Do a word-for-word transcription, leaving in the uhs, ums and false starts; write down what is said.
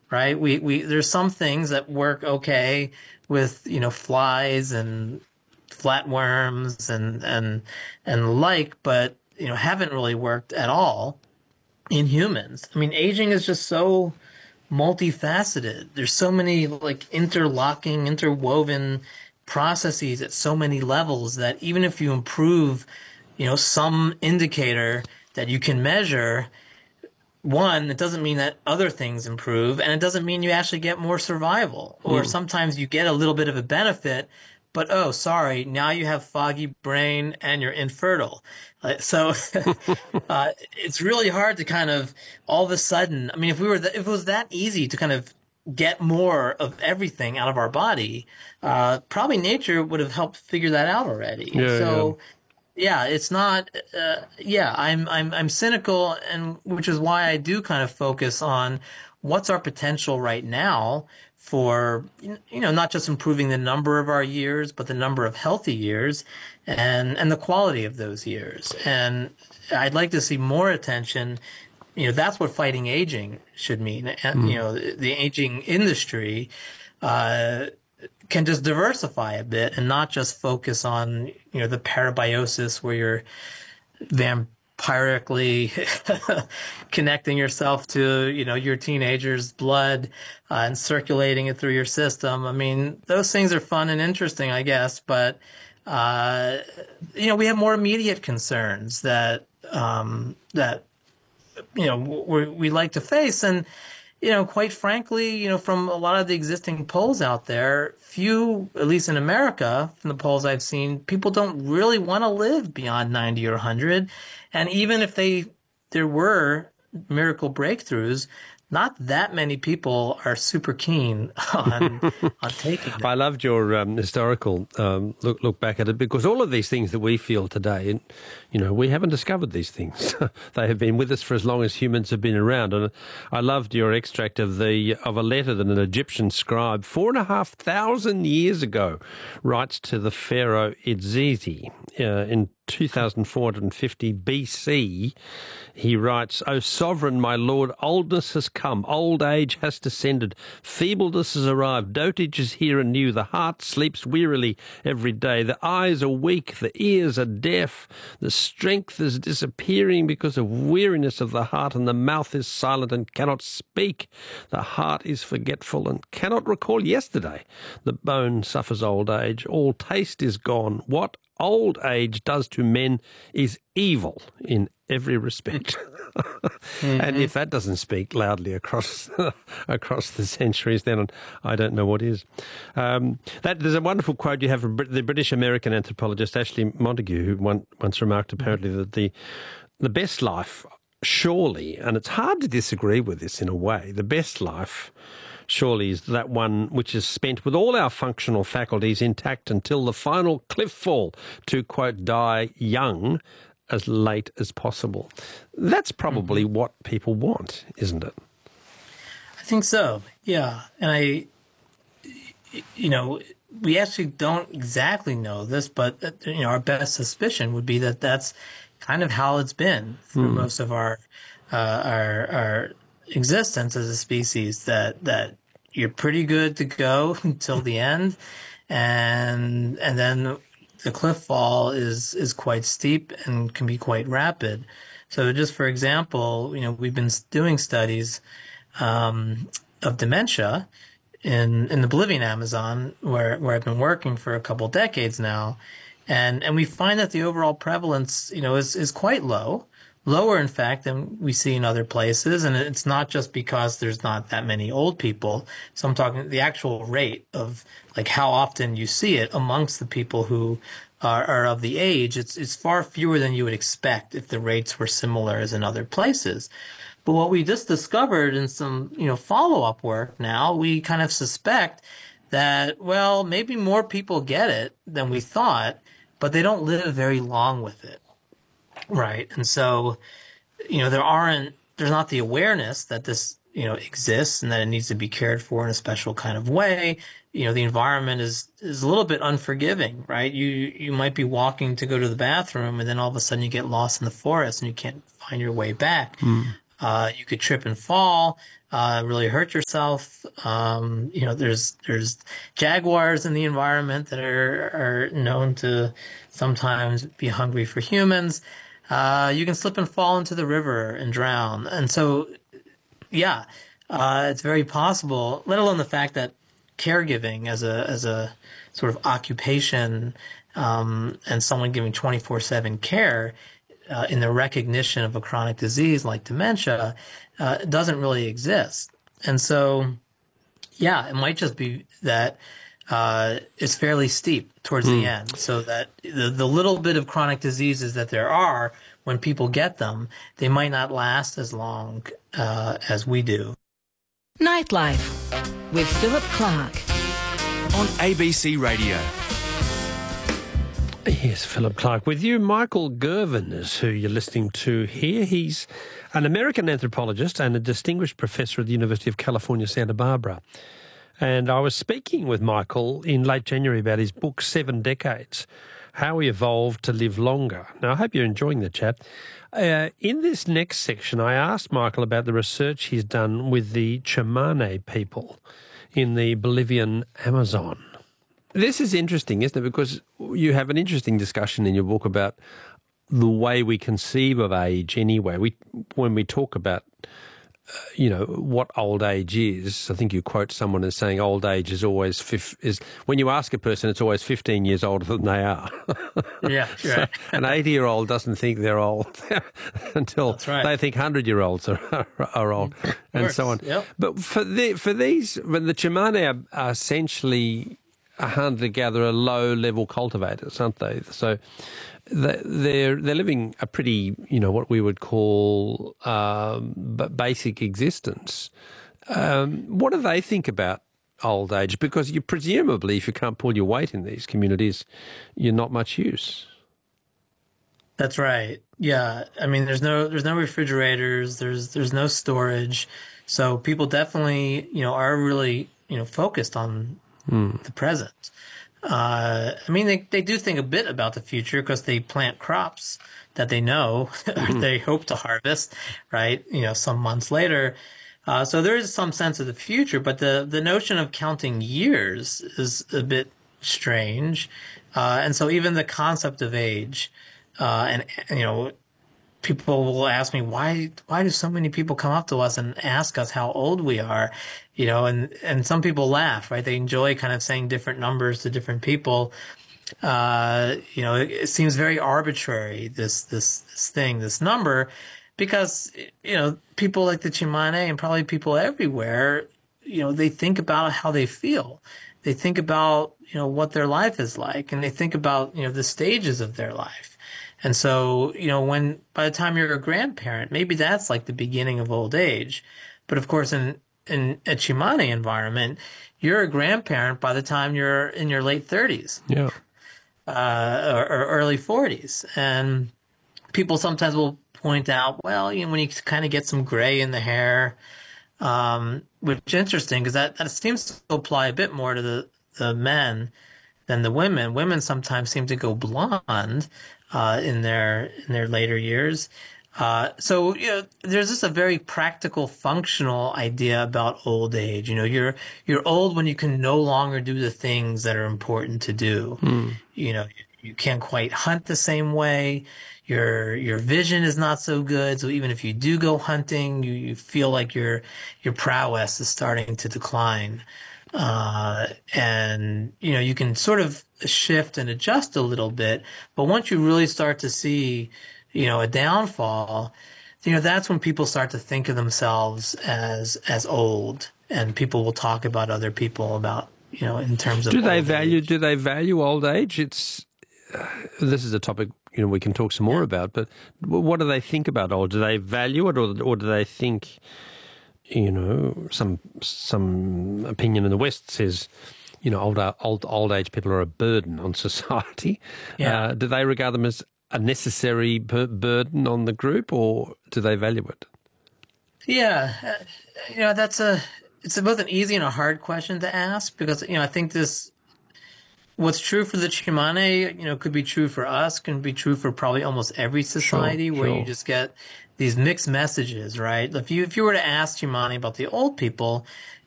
right? We, we, there's some things that work okay with, you know, flies and flatworms and, and, and the like, but, you know, haven't really worked at all in humans. I mean, aging is just so multifaceted. There's so many like interlocking, interwoven processes at so many levels that even if you improve, you know, some indicator that you can measure, one, it doesn't mean that other things improve, and it doesn't mean you actually get more survival. Or Mm. sometimes you get a little bit of a benefit, but oh, sorry, now you have foggy brain and you're infertile. Uh, so uh, it's really hard to kind of all of a sudden. I mean, if we were, th- if it was that easy to kind of get more of everything out of our body, uh, probably nature would have helped figure that out already. Yeah, yeah. So yeah, it's not. Uh, yeah, I'm I'm I'm cynical, and which is why I do kind of focus on what's our potential right now for you know not just improving the number of our years, but the number of healthy years, and and the quality of those years. And I'd like to see more attention. You know, that's what fighting aging should mean. And you Mm. know, the aging industry. Uh, can just diversify a bit and not just focus on, you know, the parabiosis where you're vampirically connecting yourself to, you know, your teenager's blood uh, and circulating it through your system. I mean, those things are fun and interesting, I guess, but, uh, you know, we have more immediate concerns that, um, that, you know, we we like to face. And, you know, quite frankly, you know, from a lot of the existing polls out there, few, at least in America, from the polls I've seen, people don't really want to live beyond ninety or one hundred. And even if they, there were miracle breakthroughs, not that many people are super keen on on taking them. I loved your um, historical um, look look back at it, because all of these things that we feel today, and you know, we haven't discovered these things. They have been with us for as long as humans have been around. And I loved your extract of the of a letter that an Egyptian scribe four and a half thousand years ago writes to the pharaoh Idzizi uh, in two thousand four hundred fifty B C. He writes, "O sovereign, my lord, oldness has come, old age has descended, feebleness has arrived, dotage is here anew, the heart sleeps wearily every day, the eyes are weak, the ears are deaf, the strength is disappearing because of weariness of the heart, and the mouth is silent and cannot speak. The heart is forgetful and cannot recall yesterday. The bone suffers old age, all taste is gone. What old age does to men is evil in every respect." Mm-hmm. And if that doesn't speak loudly across across the centuries, then I don't know what is. Um, that there's a wonderful quote you have from the British-American anthropologist Ashley Montagu, who one, once remarked apparently that the the best life, surely, and it's hard to disagree with this in a way, the best life surely is that one which is spent with all our functional faculties intact until the final cliff fall, to, quote, die young as late as possible. That's probably mm-hmm. what people want, isn't it? I think so, yeah. And I, you know, we actually don't exactly know this, but, you know, our best suspicion would be that that's kind of how it's been through mm. most of our, uh, our, our existence as a species, that, that you're pretty good to go until the end. And, and then the cliff fall is, is quite steep and can be quite rapid. So just for example, you know, we've been doing studies, um, of dementia in, in the Bolivian Amazon, where, where I've been working for a couple decades now. And, and we find that the overall prevalence, you know, is, is quite low. Lower, in fact, than we see in other places. And it's not just because there's not that many old people. So I'm talking the actual rate of like how often you see it amongst the people who are, are of the age. It's, it's far fewer than you would expect if the rates were similar as in other places. But what we just discovered in some, you know, follow-up work now, we kind of suspect that, well, maybe more people get it than we thought, but they don't live very long with it. Right. And so, you know, there aren't, there's not the awareness that this, you know, exists and that it needs to be cared for in a special kind of way. You know, the environment is, is a little bit unforgiving, right? You, you might be walking to go to the bathroom and then all of a sudden you get lost in the forest and you can't find your way back. Mm. Uh, you could trip and fall, uh, really hurt yourself. Um, you know, there's there's jaguars in the environment that are are known to sometimes be hungry for humans. Uh, you can slip and fall into the river and drown. And so, yeah, uh, it's very possible, let alone the fact that caregiving as a as a sort of occupation, um, and someone giving twenty-four seven care uh, in the recognition of a chronic disease like dementia uh, doesn't really exist. And so, yeah, it might just be that uh, it's fairly steep towards the end, so that the, the little bit of chronic diseases that there are, when people get them, they might not last as long uh, as we do. Nightlife with Philip Clark on A B C Radio. Yes, Philip Clark with you. Michael Gervin is who you're listening to here. He's an American anthropologist and a distinguished professor at the University of California, Santa Barbara. And I was speaking with Michael in late January about his book, Seven Decades, How We Evolved to Live Longer. Now, I hope you're enjoying the chat. Uh, in this next section, I asked Michael about the research he's done with the Tsimane people in the Bolivian Amazon. This is interesting, isn't it? Because you have an interesting discussion in your book about the way we conceive of age anyway. We, when we talk about, uh, you know, what old age is, I think you quote someone as saying old age is always, fif- is when you ask a person, it's always fifteen years older than they are. Yeah, So right. an eighty-year-old doesn't think they're old until That's right. they think hundred-year-olds are, are old, and course, so on. yep. But for the, for these, when the Tsimane are, are essentially a hunter-gatherer, low-level cultivators, aren't they? So they- they're they're living a pretty, you know, what we would call um, b- basic existence. Um, what do they think about old age? Because you presumably, if you can't pull your weight in these communities, you're not much use. That's right. Yeah. I mean, there's no there's no refrigerators, there's there's no storage. So people definitely, you know, are really, you know, focused on the present. Uh, I mean, they, they do think a bit about the future because they plant crops that they know they hope to harvest, right? You know, some months later. Uh, so there is some sense of the future, but the, the notion of counting years is a bit strange. Uh, and so even the concept of age, uh, and, you know, people will ask me, why, why do so many people come up to us and ask us how old we are? You know, and, and some people laugh, right? They enjoy kind of saying different numbers to different people. Uh, you know, it, it seems very arbitrary, this, this, this thing, this number, because, you know, people like the Tsimane and probably people everywhere, you know, they think about how they feel. They think about, you know, what their life is like, and they think about, you know, the stages of their life. And so, you know, when, by the time you're a grandparent, maybe that's like the beginning of old age. But of course, in, in a Tsimane environment, you're a grandparent by the time you're in your late thirties. Yeah. Uh, or, or early forties. And people sometimes will point out, well, you know, when you kind of get some gray in the hair, um, which is interesting because that, that seems to apply a bit more to the, the men than the women. Women sometimes seem to go blonde uh, in their in their later years. Uh, so, you know, there's just a very practical, functional idea about old age. You know, you're you're old when you can no longer do the things that are important to do. Mm. You know, you can't quite hunt the same way. Your your vision is not so good. So even if you do go hunting, you, you feel like your your prowess is starting to decline. Uh, and, you know, you can sort of shift and adjust a little bit. But once you really start to see, you know, a downfall, you know, that's when people start to think of themselves as as old, and people will talk about other people about, you know, in terms of do they old value age. do they value old age? It's uh, this is a topic, you know, we can talk some more about, but what do they think about old? Do they value it, or or do they think, you know, some some opinion in the West says, you know, old old old age people are a burden on society. Yeah. Uh, do they regard them as a necessary bur- burden on the group, or do they value it? Yeah, uh, you know, that's a it's both an easy and a hard question to ask because, you know, I think this what's true for the Tsimane, you know, could be true for us, can be true for probably almost every society, Sure, where sure. you just get these mixed messages, right? If you if you were to ask Tsimane about the old people,